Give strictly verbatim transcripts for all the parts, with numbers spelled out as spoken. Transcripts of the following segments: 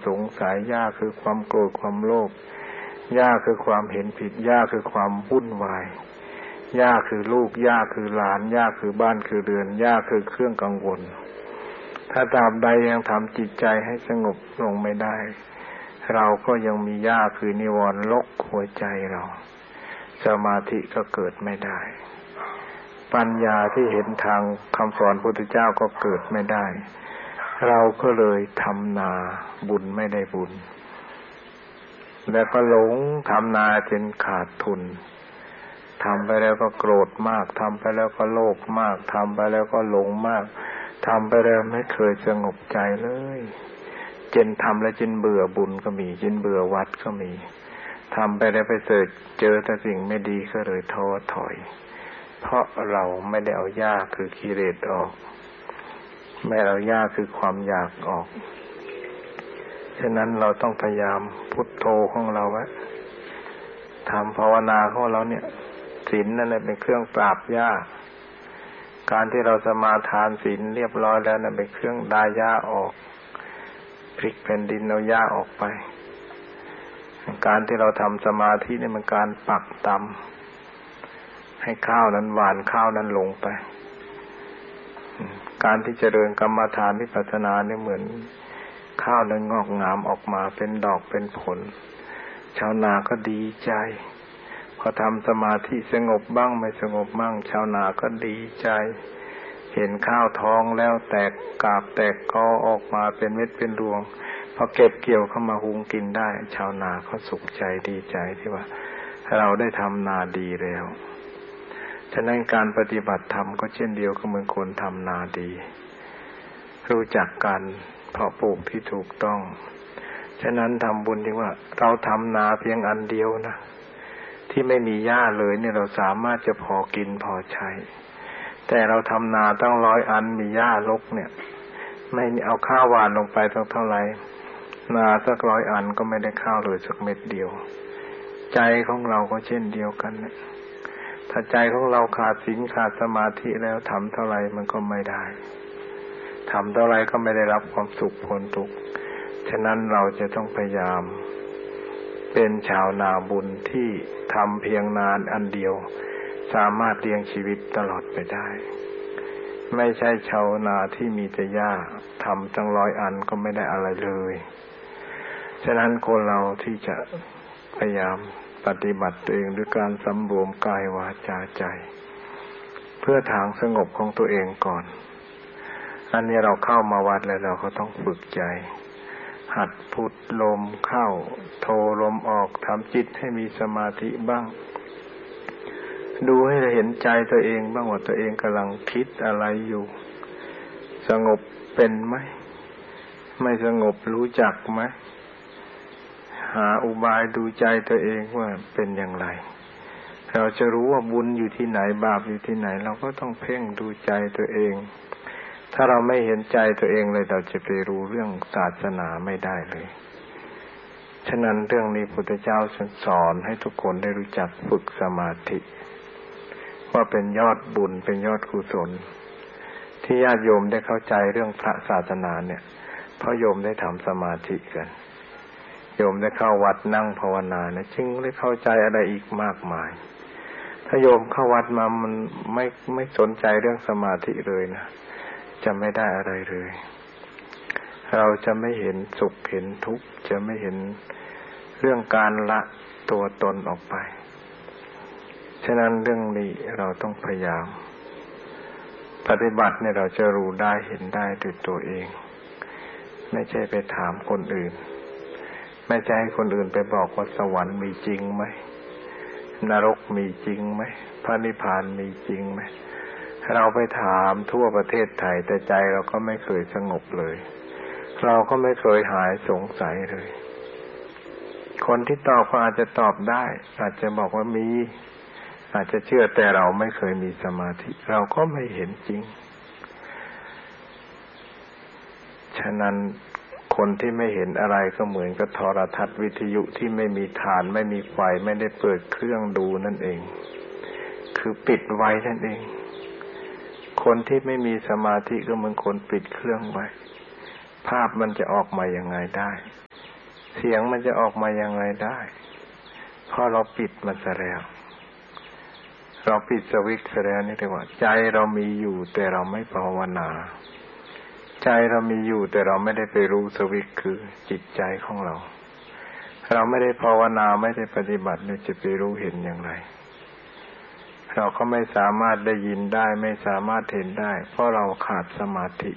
สงสัยยากคือความโกรธความโลภยากคือความเห็นผิดยากคือความวุ่นวายยากคือลูกยากคือหลานยากคือบ้านคือเรือนยากคือเครื่องกังวลถ้าตราบใดยังทำจิตใจให้สงบลงไม่ได้เราก็ยังมียากคือนิวรณ์ลกหัวใจเราสมาธิก็เกิดไม่ได้ปัญญาที่เห็นทางคำสอนพระพุทธเจ้าก็เกิดไม่ได้เราก็เลยทำนาบุญไม่ได้บุญแล้วก็หลงทำนาจนขาดทุนทำไปแล้วก็โกรธมากทำไปแล้วก็โลภมากทำไปแล้วก็หลงมากทำไปแล้วไม่เคยสงบใจเลยจนทำแล้วจนเบื่อบุญก็มีจนเบื่อวัดก็มีทำไปแล้วไปเจอเจอแต่สิ่งไม่ดีก็เลยท้อถอยเพราะเราไม่ได้เอายากคือกิเลสออกไม่เอายากคือความอยากออกฉะนั้นเราต้องพยายามพุทโธของเราไว้ทำภาวนาของเราเนี่ยศีลนั่นแหละเป็นเครื่องปราบยากการที่เราสมาทานศีลเรียบร้อยแล้วนั่นเป็นเครื่องดายาออกพลิกแผ่นดินเอาหญ้าออกไปการที่เราทำสมาธินี่มันการปักตำให้ข้าวนั้นหวานข้าวนั้นลงไปการที่เจริญกรรมฐานวิปัสสนาเนี่ยเหมือนข้าวนั้นงอกงามออกมาเป็นดอกเป็นผลชาวนาก็ดีใจพอทำสมาธิสงบบ้างไม่สงบบ้างชาวนาก็ดีใจเห็นข้าวท้องแล้วแตกกาบแตกกอออกมาเป็นเม็ดเป็นรวงพอเก็บเกี่ยวเข้ามาหุงกินได้ชาวนาก็สุขใจดีใจที่ว่าเราได้ทำนาดีแล้วฉะนั้นการปฏิบัติธรรมก็เช่นเดียวกับเหมือนคนทำนาดีรู้จักการเพาะปลูกที่ถูกต้องฉะนั้นทำบุญที่ว่าเราทำนาเพียงอันเดียวนะที่ไม่มีหญ้าเลยเนี่ยเราสามารถจะพอกินพอใช้แต่เราทำนาตั้งร้อยอันมีหญ้ารกเนี่ยไม่เอาข้าวหวานลงไปสักเท่าไหร่นาสักร้อยอันก็ไม่ได้ข้าวเลยสักเม็ดเดียวใจของเราก็เช่นเดียวกันนะถ้าใจของเราขาดศีลขาดสมาธิแล้วทำเท่าไหร่มันก็ไม่ได้ทำเท่าไหร่ก็ไม่ได้รับความสุขพ้นทุกข์ฉะนั้นเราจะต้องพยายามเป็นชาวนาบุญที่ทำเพียงนานอันเดียวสามารถเลี้ยงชีวิตตลอดไปได้ไม่ใช่ชาวนาที่มีแต่หญ้าทำตั้งร้อยอันก็ไม่ได้อะไรเลยฉะนั้นคนเราที่จะพยายามปฏิบัติตัวเองด้วยการสำรวมกายวาจาใจเพื่อทางสงบของตัวเองก่อนอันนี้เราเข้ามาวัดแล้วเราก็ต้องฝึกใจหัดพุทลมเข้าโทลมออกทำจิตให้มีสมาธิบ้างดูให้เห็นใจตัวเองบ้างว่าตัวเองกำลังคิดอะไรอยู่สงบเป็นไหมไม่สงบรู้จักไหมหาอุบายดูใจตัวเองว่าเป็นอย่างไรเราจะรู้ว่าบุญอยู่ที่ไหนบาปอยู่ที่ไหนเราก็ต้องเพ่งดูใจตัวเองถ้าเราไม่เห็นใจตัวเองเลยเราจะไปรู้เรื่องศาสนาไม่ได้เลยฉะนั้นเรื่องนี้พระพุทธเจ้าสอนให้ทุกคนได้รู้จักฝึกสมาธิว่าเป็นยอดบุญเป็นยอดกุศลที่ญาติโยมได้เข้าใจเรื่องพระศาสนาเนี่ยเพราะโยมได้ทำสมาธิกันโยมได้เข้าวัดนั่งภาวนาเนี่ยจึงได้เข้าใจอะไรอีกมากมายถ้าโยมเข้าวัดมามันไม่ไม่สนใจเรื่องสมาธิเลยนะจะไม่ได้อะไรเลยเราจะไม่เห็นสุขเห็นทุกข์จะไม่เห็นเรื่องการละตัวตนออกไปฉะนั้นเรื่องนี้เราต้องพยายามปฏิบัติเนี่ยเราจะรู้ได้เห็นได้ด้วยตัวเองไม่ใช่ไปถามคนอื่นไม่ใช่ให้คนอื่นไปบอกว่าสวรรค์มีจริงไหมนรกมีจริงไหมพระนิพพานมีจริงไหมเราไปถามทั่วประเทศไทยแต่ใจเราก็ไม่เคยสงบเลยเราก็ไม่เคยหายสงสัยเลยคนที่ตอบก็อาจจะตอบได้อาจจะบอกว่ามีอาจจะเชื่อแต่เราไม่เคยมีสมาธิเราก็ไม่เห็นจริงฉะนั้นคนที่ไม่เห็นอะไรก็เหมือนกับโทรทัศน์วิทยุที่ไม่มีฐานไม่มีไฟไม่ได้เปิดเครื่องดูนั่นเองคือปิดไว้นั่นเองคนที่ไม่มีสมาธิก็เหมือนคนปิดเครื่องไว้ภาพมันจะออกมายังไงได้เสียงมันจะออกมายังไงได้เพราะเราปิดมันซะแล้วเราปิดสวิตช์ซะแล้วนี่เรียกว่าใจเรามีอยู่แต่เราไม่ภาวนาใจเรามีอยู่แต่เราไม่ได้ไปรู้สวิตช์คือจิตใจของเราเราไม่ได้ภาวนาไม่ได้ปฏิบัติเราจะไปรู้เห็นอย่างไรเราก็ไม่สามารถได้ยินได้ไม่สามารถเห็นได้เพราะเราขาดสมาธิ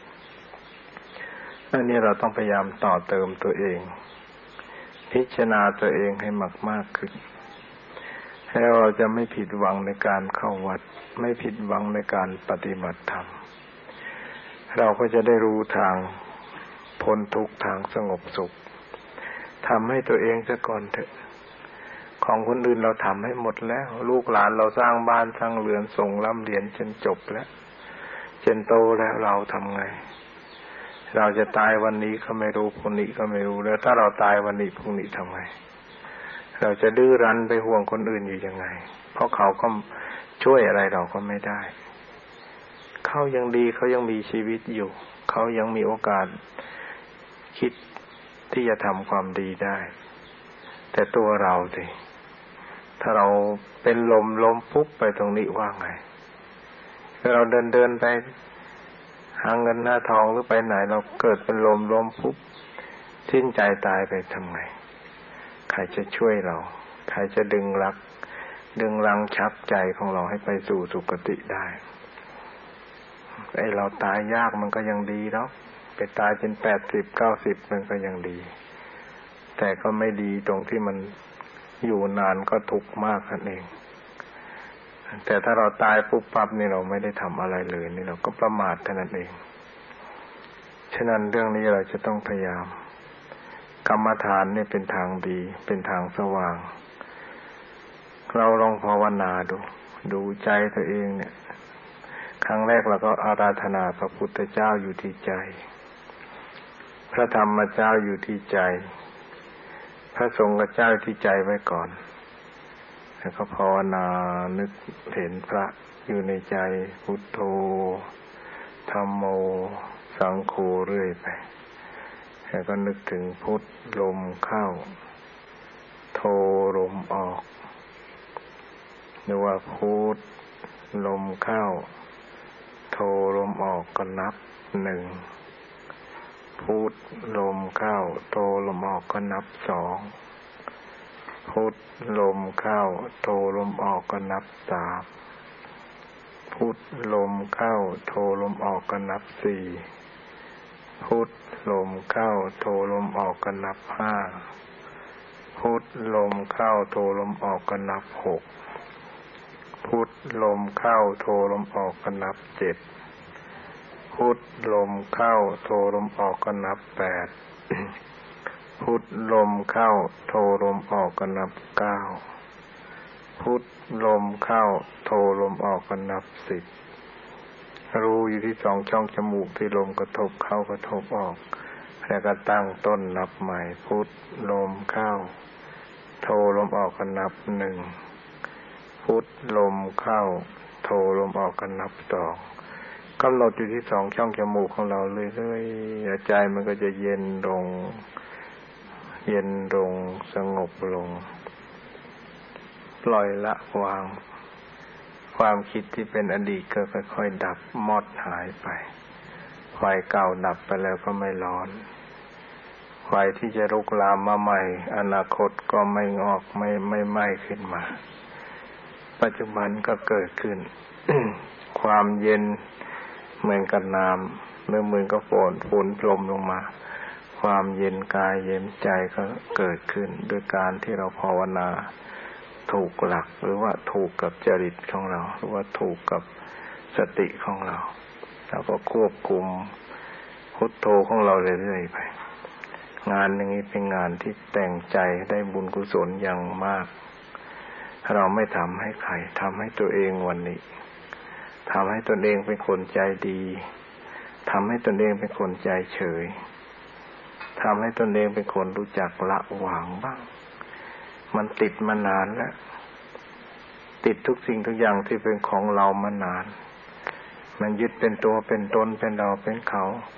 อันนี้เราต้องพยายามต่อเติมตัวเองพิจารณาตัวเองให้มากมากขึ้นให้เราจะไม่ผิดหวังในการเข้าวัดไม่ผิดหวังในการปฏิบัติธรรมเราก็จะได้รู้ทางพ้นทุกข์ทางสงบสุขทำให้ตัวเองซะก่อนเถอะของคนอื่นเราทำให้หมดแล้วลูกหลานเราสร้างบ้านสร้างเรือนส่งร่ำเรียนจนจบแล้วจนโตแล้วเราทำไงเราจะตายวันนี้ก็ไม่รู้พรุ่งนี้ก็ไม่รู้แล้วถ้าเราตายวันนี้พรุ่งนี้ทำไงเราจะดื้อรั้นไปห่วงคนอื่นอยู่ยังไงเพราะเขาก็ช่วยอะไรเราก็ไม่ได้เขายังดีเขายังมีชีวิตอยู่เขายังมีโอกาสคิดที่จะทำความดีได้แต่ตัวเราสิถ้าเราเป็นลมล้มปุ๊บไปตรงนี้ว่าไงเราเดินเดินไปหาเงินหน้าทองหรือไปไหนเราเกิดเป็นลมล้มปุ๊บสิ้นใจตายไปทำไงใครจะช่วยเราใครจะดึงรักดึงรังชักใจของเราให้ไปสู่สุคติได้ไอ้เราตายยากมันก็ยังดีเนาะไปตายเป็นแปดสิบเก้าสิบมันก็ยังดีแต่ก็ไม่ดีตรงที่มันอยู่นานก็ทุกข์มากนั่นเองแต่ถ้าเราตายปุ๊บปั๊บนี่เราไม่ได้ทำอะไรเลยนี่เราก็ประมาทเท่านั้นเองฉะนั้นเรื่องนี้เราจะต้องพยายามกรรมฐานนี่เป็นทางดีเป็นทางสว่างเราลองภาวนาดูดูใจตัวเองเนี่ยครั้งแรกเราก็อาราธนาพระพุทธเจ้าอยู่ที่ใจพระธรรมเจ้าอยู่ที่ใจพระสงฆ์เจ้าที่ใจไว้ก่อนแล้วก็ภาวนานึกเห็นพระอยู่ในใจพุทโธธัมโมสังโฆเรื่อยไปแล้วก็นึกถึงพุทลมเข้าโธลมออกหรือว่าพุทลมเข้าโธลมออกก็นับหนึ่งพุทลมเข้าโธลมออกก็นับสองพุทลมเข้าโธลมออกก็นับสามพุทลมเข้าโธลมออกก็นับสี่พุทลมเข้าโธลมออกก็นับห้าพุทลมเข้าโธลมออกก็นับหกพุทลมเข้าโธลมออกก็นับเจ็ดพุทลมเข้าโธลมออกก็นับแปดพุทลมเข้าโธลมออกก็นับเก้าพุทลมเข้าโธลมออกก็นับสิบรู้อยู่ที่สองช่องจมูกที่ลมกระทบเข้ากระทบออกแล้วก็ตั้งต้นนับใหม่พุทลมเข้าโธลมออกก็นับหนึ่งพุทลมเข้าโธลมออกก็นับสองกำหนดอยู่ที่สองช่องจมูกของเราเรื่อยๆใจมันก็จะเย็นลงเย็นลงสงบลงปล่อยละวางความคิดที่เป็นอดีตก็ค่อยๆดับมอดหายไปไฟเก่าดับไปแล้วก็ไม่ร้อนไฟที่จะลุกลามมาใหม่อนาคตก็ไม่งอกไม่ไม่ไหม้ขึ้นมาปัจจุบันก็เกิดขึ้น ความเย็นเหมือนกับน้ำหรือเหมือนกับฝนฝนพรมลงมาความเย็นกายเย็นใจก็เกิดขึ้นด้วยการที่เราภาวนาถูกหลักหรือว่าถูกกับจริตของเราหรือว่าถูกกับสติของเราเราก็ควบคุมพุทโธของเราเรื่อยๆไปงานอย่างนี้เป็นงานที่แต่งใจได้บุญกุศลอย่างมากเราไม่ทำให้ใครทำให้ตัวเองวันนี้ทำให้ตนเองเป็นคนใจดีทำให้ตนเองเป็นคนใจเฉยทำให้ตนเองเป็นคนรู้จักละวางบ้างมันติดมานานแล้วติดทุกสิ่งทุกอย่างที่เป็นของเรามานานมันยึดเป็นตัวเป็นตนเป็นเราเป็นเขา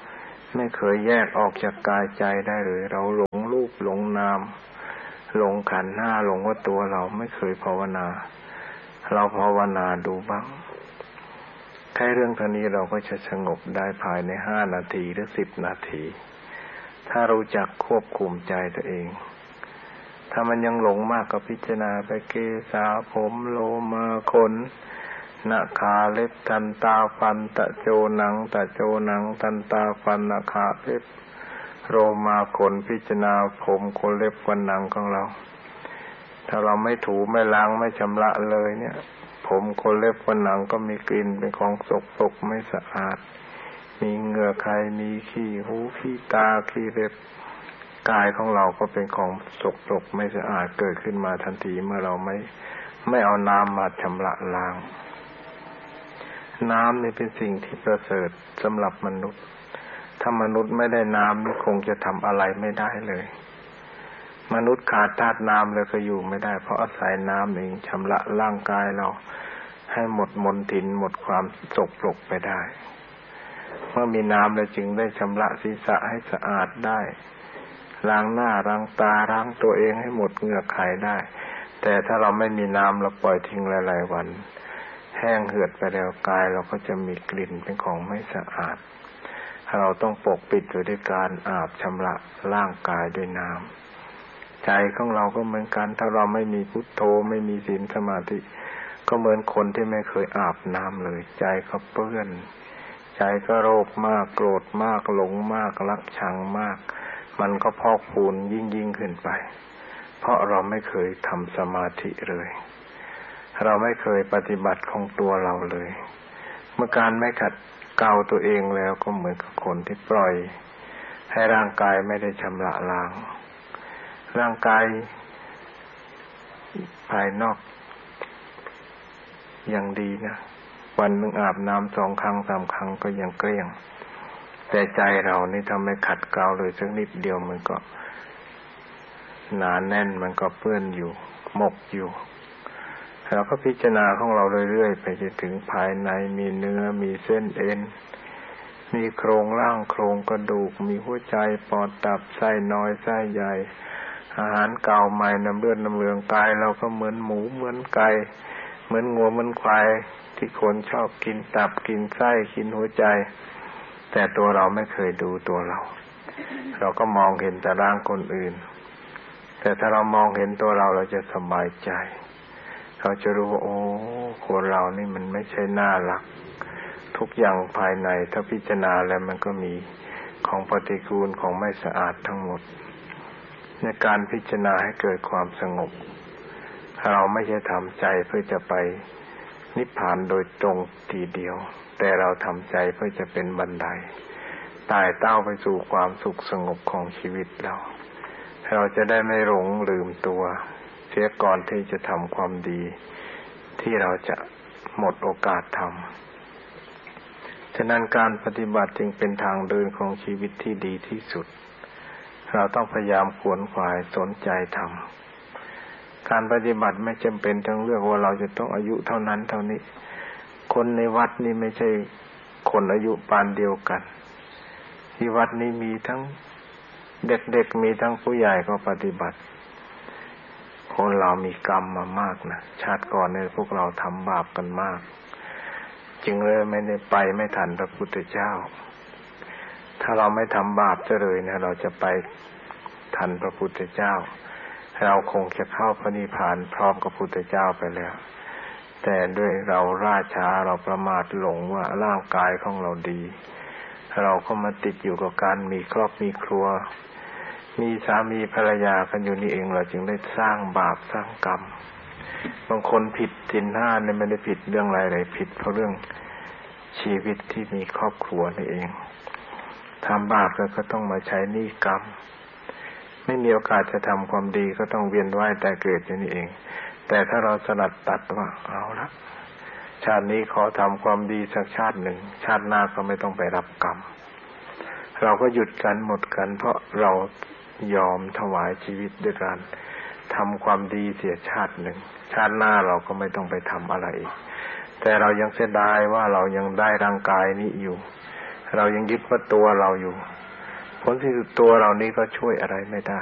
ไม่เคยแยกออกจากกายใจได้เลยเราหลงรูปหลงนามหลงขันธ์ห้าหลงว่าตัวเราไม่เคยภาวนาเราภาวนาดูบ้างแค่เรื่องเท่านี้เราก็จะสงบได้ภายในห้านาทีหรือสิบนาทีถ้ารู้จักควบคุมใจตัวเองถ้ามันยังหลงมากก็พิจารณาไปเกสาผมโลมาขนนาขาเล็บทันตาฟันตะโจหนังตะโจหนังทันตาฟันนาขาเล็บโลมาขนพิจารณาผมขนเล็บฟันหนังของเราถ้าเราไม่ถูไม่ล้างไม่ชำระเลยเนี่ยผมขนเล็บฟันหนังก็มีกลิ่นเป็นของสกปรกไม่สะอาดมีเหงื่อใครมีขี้หูขี้ตาขี้เล็บกายของเราก็เป็นของสกปรกไม่สะอาดเกิดขึ้นมาทันทีเมื่อเราไม่ไม่เอาน้ำมาชำระล้างน้ำนี่เป็นสิ่งที่ประเสริฐสำหรับมนุษย์ถ้ามนุษย์ไม่ได้น้ำนี่คงจะทำอะไรไม่ได้เลยมนุษย์ขาดธาตุน้ำเลยก็อยู่ไม่ได้เพราะอาศัยน้ำเองชำระร่างกายเราให้หมดมลทินหมดความสกปรกไปได้เมื่อมีน้ำแล้วจึงได้ชำระศีรษะให้สะอาดได้ล้างหน้าล้างตาล้างตัวเองให้หมดเหงื่อไขได้แต่ถ้าเราไม่มีน้ำเราปล่อยทิ้งหลายๆวันแห้งเหือดไปแล้วกายเราก็จะมีกลิ่นเป็นของไม่สะอาดเราต้องปกปิดด้วยการอาบชำระร่างกายด้วยน้ำใจของเราก็เหมือนกันถ้าเราไม่มีพุทโธไม่มีศีลสมาธิก็เหมือนคนที่ไม่เคยอาบน้ำเลยใจก็เปื้อนใจก็โลภมากโกรธมากหลงมากรักชังมากมันก็พอกพูนยิ่งยิ่งขึ้นไปเพราะเราไม่เคยทำสมาธิเลยเราไม่เคยปฏิบัติของตัวเราเลยเมื่อการไม่ขัดเกลาตัวเองแล้วก็เหมือนกับคนที่ปล่อยให้ร่างกายไม่ได้ชำระล้างร่างกายภายนอกยังดีนะวันหนึ่งอาบน้ำสองครั้งสามครั้งก็ยังเกลี้ยงแต่ใจเรานี่ทำให้ขัดเกลาเลยสักนิดเดียวมันก็หนาแน่นมันก็เปื้อนอยู่หมกอยู่เราก็พิจารณาของเราเรื่อยๆไปจนถึงภายในมีเนื้อมีเส้นเอ็นมีโครงร่างโครงกระดูกมีหัวใจปอดตับไส้น้อยไส้ใหญ่อาหารเก่าใหม่น้ำเลือดน้ำเหลืองกายเราก็เหมือนหมูเหมือนไก่เหมือนงัวเหมือนควายที่คนชอบกินตับกินไส้กินหัวใจแต่ตัวเราไม่เคยดูตัวเราเราก็มองเห็นแต่ร่างคนอื่นแต่ถ้าเรามองเห็นตัวเราเราจะสบายใจเราจะรู้ว่าโอ้คนเรานี่มันไม่ใช่น่ารักทุกอย่างภายในถ้าพิจารณาแล้วมันก็มีของปฏิกูลของไม่สะอาดทั้งหมดในการพิจารณาให้เกิดความสงบเราไม่ใช่ทำใจเพื่อจะไปนิพพานโดยตรงทีเดียวแต่เราทำใจเพื่อจะเป็นบันไดไต่เต้าไปสู่ความสุขสงบของชีวิตเราเราจะได้ไม่หลงลืมตัวเสียก่อนที่จะทำความดีที่เราจะหมดโอกาสทำฉะนั้นการปฏิบัติจึงเป็นทางเดินของชีวิตที่ดีที่สุดเราต้องพยายามขวนขวายสนใจทำการปฏิบัติไม่จำเป็นต้องเลือกว่าเราจะต้องอายุเท่านั้นเท่านี้คนในวัดนี่ไม่ใช่คนอายุปานเดียวกันที่วัดนี้มีทั้งเด็กๆมีทั้งผู้ใหญ่ก็ปฏิบัติคนเรามีกรรมมามากนะชาติก่อนเนี่ยพวกเราทำบาปกันมากจึงเลยไม่ได้ไปไม่ทันพระพุทธเจ้าถ้าเราไม่ทำบาปเลยนะเราจะไปทันพระพุทธเจ้าเราคงจะเข้าพระนิพพานพร้อมกับพระพุทธเจ้าไปแล้วแต่ด้วยเราล่าช้าเราประมาทหลงว่าร่างกายของเราดีเราก็มาติดอยู่กับการมีครอบมีครัวมีสามีภรรยากันอยู่นี่เองเราจึงได้สร้างบาปสร้างกรรมบางคนผิดศีลห้าเนี่ยไม่ได้ผิดเรื่องอะไรเลยผิดเพราะเรื่องชีวิตที่มีครอบครัวนี่เองทำบาปแล้วก็ต้องมาใช้หนี้กรรมไม่มีโอกาสจะทำความดีก็ต้องเวียนว่ายแต่เกิดอย่างนี้เองแต่ถ้าเราสลัดตัดว่าเอาละชาตินี้ขอทำความดีสักชาติหนึ่งชาติหน้าก็ไม่ต้องไปรับกรรมเราก็หยุดกันหมดกันเพราะเรายอมถวายชีวิตด้วยการทำความดีเสียชาติหนึ่งชาติหน้าเราก็ไม่ต้องไปทำอะไรอีกแต่เรายังเสียดายว่าเรายังได้ร่างกายนี้อยู่เรายังยึดว่าตัวเราอยู่ผลที่สุดตัวเรานี้ก็ช่วยอะไรไม่ได้